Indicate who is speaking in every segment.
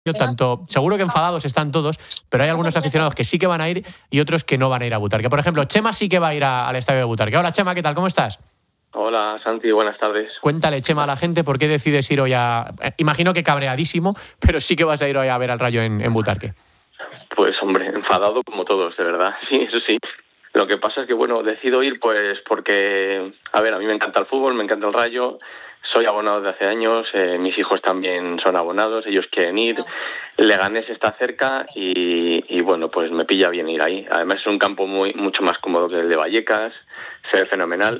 Speaker 1: tanto, seguro que enfadados están todos, pero hay algunos aficionados que sí que van a ir y otros que no van a ir a Butarque. Por ejemplo, Chema sí que va a ir al estadio de Butarque. Hola, Chema, ¿qué tal? ¿Cómo estás?
Speaker 2: Hola, Santi, buenas tardes.
Speaker 1: Cuéntale, Chema, a la gente por qué decides ir hoy a... Imagino que cabreadísimo, pero sí que vas a ir hoy a ver al Rayo en Butarque.
Speaker 2: Pues hombre, enfadado como todos, de verdad. Sí, eso sí. Lo que pasa es que, bueno, decido ir pues porque, a ver, a mí me encanta el fútbol, me encanta el Rayo, soy abonado desde hace años, mis hijos también son abonados, ellos quieren ir, Leganés está cerca y bueno, pues me pilla bien ir ahí. Además es un campo mucho más cómodo que el de Vallecas, se ve fenomenal.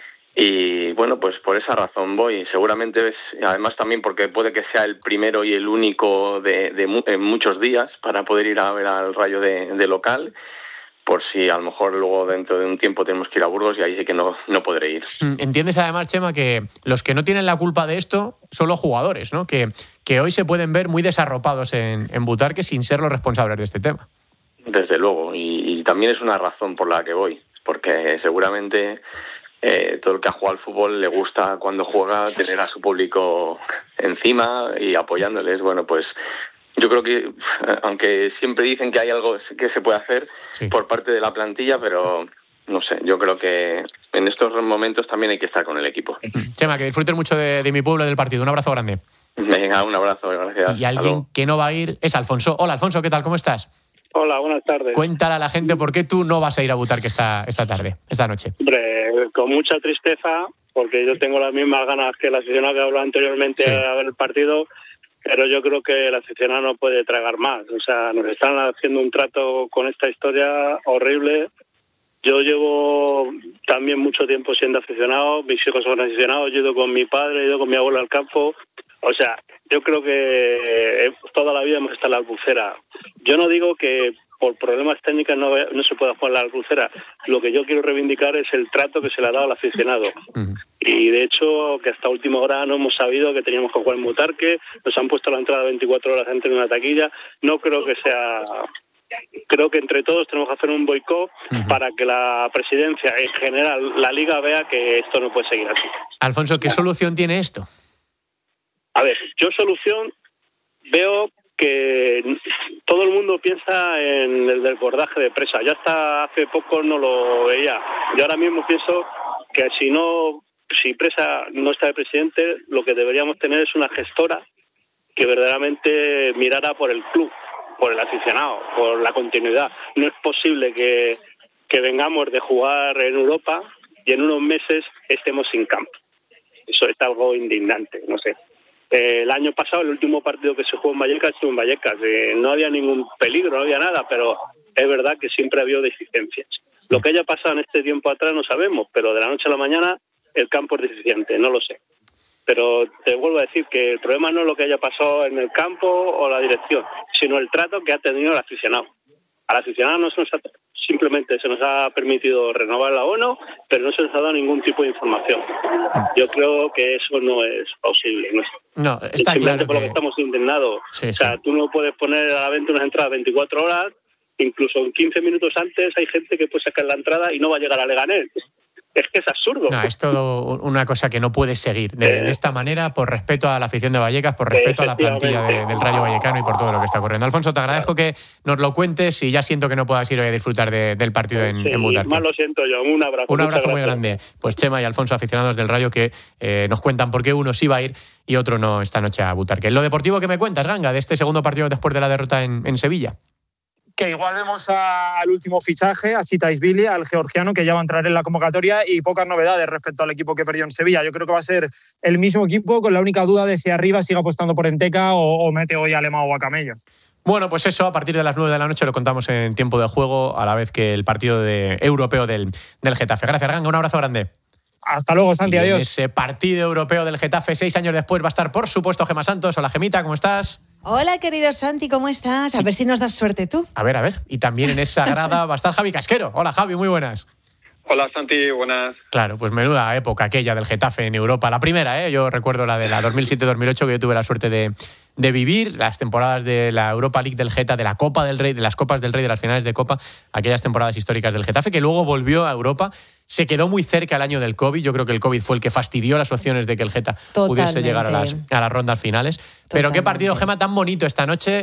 Speaker 2: Y bueno, pues por esa razón voy. Seguramente además también porque puede que sea el primero y el único en muchos días para poder ir a ver al Rayo de local, por si a lo mejor luego dentro de un tiempo tenemos que ir a Burgos y ahí sí que no podré ir.
Speaker 1: Entiendes además, Chema, que los que no tienen la culpa de esto son los jugadores, ¿no? Que hoy se pueden ver muy desarropados en Butarque sin ser los responsables de este tema.
Speaker 2: Desde luego, y también es una razón por la que voy, porque seguramente todo el que ha jugado al fútbol le gusta cuando juega tener a su público encima y apoyándoles. Bueno, pues yo creo que, aunque siempre dicen que hay algo que se puede hacer por parte de la plantilla, pero no sé, yo creo que en estos momentos también hay que estar con el equipo.
Speaker 1: Chema, que disfrutes mucho de mi pueblo y del partido. Un abrazo grande.
Speaker 2: Venga, un abrazo, gracias.
Speaker 1: Y alguien que no va a ir es Alfonso. Hola, Alfonso, ¿qué tal? ¿Cómo estás?
Speaker 3: Hola, buenas tardes.
Speaker 1: Cuéntale a la gente por qué tú no vas a ir a Butarque esta noche.
Speaker 3: Hombre, con mucha tristeza, porque yo tengo las mismas ganas que el aficionado que habló anteriormente a ver el partido, pero yo creo que el aficionado no puede tragar más. O sea, nos están haciendo un trato con esta historia horrible. Yo llevo también mucho tiempo siendo aficionado, mis hijos son aficionados, yo he ido con mi padre, he ido con mi abuelo al campo. O sea, yo creo que toda la vida hemos estado en la Albufera. Yo no digo que por problemas técnicos no se pueda jugar en la Albufera. Lo que yo quiero reivindicar es el trato que se le ha dado al aficionado. Y de hecho, que hasta última hora no hemos sabido que teníamos que jugar en Butarque, nos han puesto la entrada 24 horas antes en una taquilla. No creo que sea... Creo que entre todos tenemos que hacer un boicot para que la presidencia, en general, la Liga vea que esto no puede seguir así.
Speaker 1: Alfonso, ¿qué solución tiene esto?
Speaker 3: A ver, yo solución veo que todo el mundo piensa en el desbordaje de Presa. Ya hasta hace poco no lo veía. Yo ahora mismo pienso que si Presa no está de presidente, lo que deberíamos tener es una gestora que verdaderamente mirara por el club, por el aficionado, por la continuidad. No es posible que vengamos de jugar en Europa y en unos meses estemos sin campo. Eso es algo indignante, no sé. El año pasado, el último partido que se jugó en Vallecas, estuvo en Vallecas. No había ningún peligro, no había nada, pero es verdad que siempre ha habido deficiencias. Lo que haya pasado en este tiempo atrás no sabemos, pero de la noche a la mañana el campo es deficiente, no lo sé. Pero te vuelvo a decir que el problema no es lo que haya pasado en el campo o la dirección, sino el trato que ha tenido el aficionado. Al aficionado simplemente se nos ha permitido renovar el abono, pero no se nos ha dado ningún tipo de información. Yo creo que eso no es posible.
Speaker 1: No, está claro
Speaker 3: por lo que estamos indignados.
Speaker 1: Sí,
Speaker 3: o sea, tú no puedes poner a la venta unas entradas 24 horas, incluso en 15 minutos antes hay gente que puede sacar la entrada y no va a llegar a Leganés. Es que es absurdo.
Speaker 1: No, es todo una cosa que no puede seguir de esta manera, por respeto a la afición de Vallecas, por respeto a la plantilla del Rayo Vallecano y por todo lo que está ocurriendo. Alfonso, te agradezco que nos lo cuentes y ya siento que no puedas ir hoy a disfrutar del partido en Butarque.
Speaker 3: Más lo siento yo. Un abrazo.
Speaker 1: Un abrazo muy grande. Pues Chema y Alfonso, aficionados del Rayo, que nos cuentan por qué uno sí va a ir y otro no esta noche a Butarque. En lo deportivo, ¿qué me cuentas, Ganga, de este segundo partido después de la derrota en Sevilla?
Speaker 4: Que igual vemos al último fichaje, a Sitaishvili, al georgiano, que ya va a entrar en la convocatoria, y pocas novedades respecto al equipo que perdió en Sevilla. Yo creo que va a ser el mismo equipo, con la única duda de si arriba sigue apostando por Enteca o mete hoy a Lema o a Camello.
Speaker 1: Bueno, pues eso, a partir de las 9 de la noche lo contamos en tiempo de juego, a la vez que el partido europeo del Getafe. Gracias, Ganga, un abrazo grande.
Speaker 4: Hasta luego, Santi, adiós.
Speaker 1: En ese partido europeo del Getafe, 6 años después, va a estar, por supuesto, Gemma Santos. Hola, Gemita, ¿cómo estás?
Speaker 5: Hola, querido Santi, ¿cómo estás? A ver si nos das suerte tú.
Speaker 1: A ver. Y también en esa grada va a estar Javi Casquero. Hola, Javi, muy buenas.
Speaker 6: Hola Santi, buenas.
Speaker 1: Claro, pues menuda época aquella del Getafe en Europa. La primera, yo recuerdo la de la 2007-2008 que yo tuve la suerte de vivir, las temporadas de la Europa League del Geta, de la Copa del Rey, de las Copas del Rey, de las finales de Copa, aquellas temporadas históricas del Getafe, que luego volvió a Europa. Se quedó muy cerca el año del COVID. Yo creo que el COVID fue el que fastidió las opciones de que el Geta pudiese llegar a las rondas finales. Pero qué partido, Gemma, tan bonito esta noche.